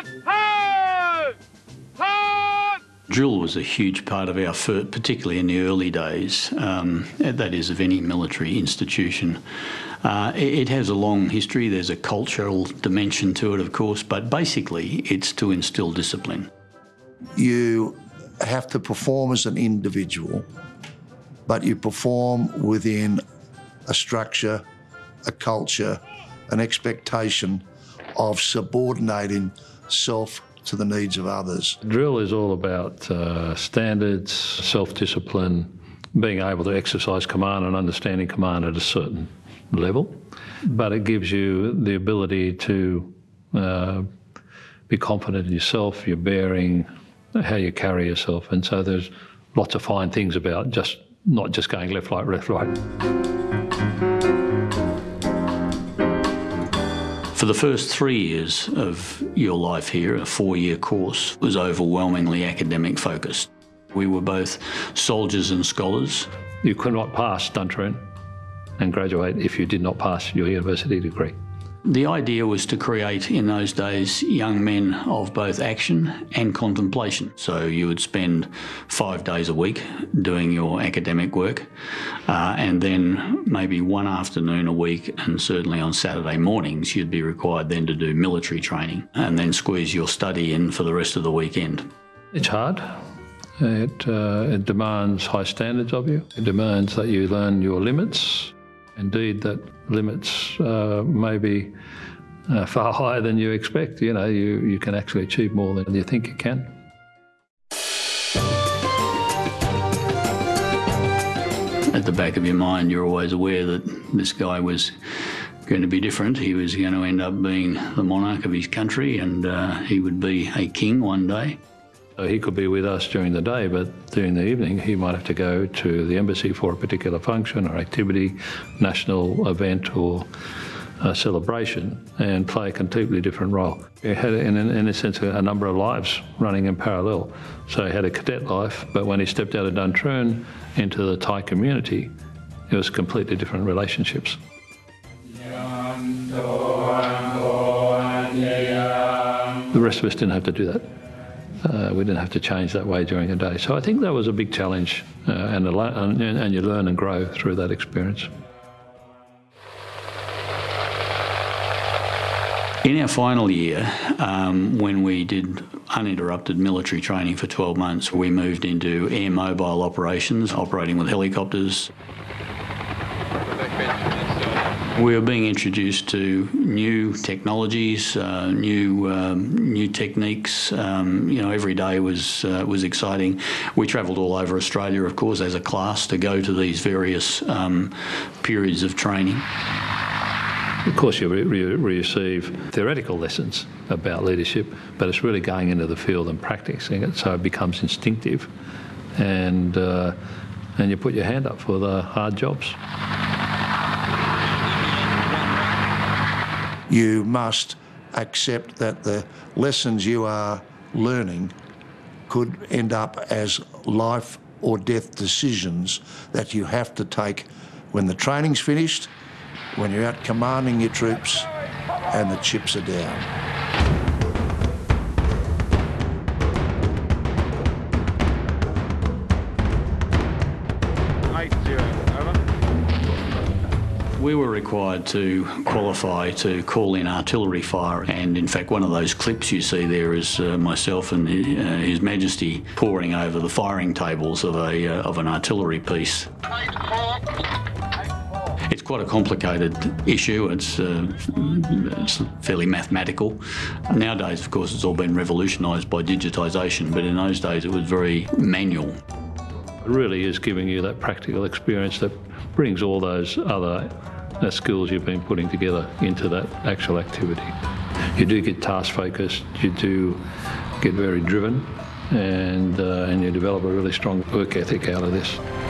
Drill was a huge part of our particularly in the early days, that is of any military institution. It has a long history, there's a cultural dimension to it of course, but basically it's to instill discipline. You have to perform as an individual, but you perform within a structure, a culture, an expectation of subordinating self to the needs of others. Drill is all about standards, self-discipline, being able to exercise command and understanding command at a certain level. But it gives you the ability to be confident in yourself, your bearing, how you carry yourself. And so there's lots of fine things about not just going left, right, left, right. For the first 3 years of your life here, a 4-year course, was overwhelmingly academic focused. We were both soldiers and scholars. You could not pass Duntroon and graduate if you did not pass your university degree. The idea was to create, in those days, young men of both action and contemplation. So you would spend 5 days a week doing your academic work, and then maybe one afternoon a week, and certainly on Saturday mornings, you'd be required then to do military training and then squeeze your study in for the rest of the weekend. It's hard. It demands high standards of you. It demands that you learn your limits. Indeed, that limits may be far higher than you expect. You know, you can actually achieve more than you think you can. At the back of your mind, you're always aware that this guy was going to be different. He was going to end up being the monarch of his country, and he would be a king one day. He could be with us during the day, but during the evening he might have to go to the embassy for a particular function or activity, national event or celebration, and play a completely different role. He had, in a sense, a number of lives running in parallel. So he had a cadet life, but when he stepped out of Duntroon into the Thai community, it was completely different relationships. The rest of us didn't have to do that. We didn't have to change that way during the day. So I think that was a big challenge, and you learn and grow through that experience. In our final year, when we did uninterrupted military training for 12 months, we moved into air mobile operations, operating with helicopters. We were being introduced to new technologies, new techniques. You know, every day was exciting. We travelled all over Australia, of course, as a class to go to these various periods of training. Of course, you receive theoretical lessons about leadership, but it's really going into the field and practicing it, so it becomes instinctive, and you put your hand up for the hard jobs. You must accept that the lessons you are learning could end up as life or death decisions that you have to take when the training's finished, when you're out commanding your troops and the chips are down. We were required to qualify to call in artillery fire, and in fact one of those clips you see there is myself and His Majesty poring over the firing tables of an artillery piece. It's quite a complicated issue. It's fairly mathematical. Nowadays, of course, it's all been revolutionised by digitisation, but in those days it was very manual. It really is giving you that practical experience that brings all those other skills you've been putting together into that actual activity. You do get task focused, you do get very driven, and you develop a really strong work ethic out of this.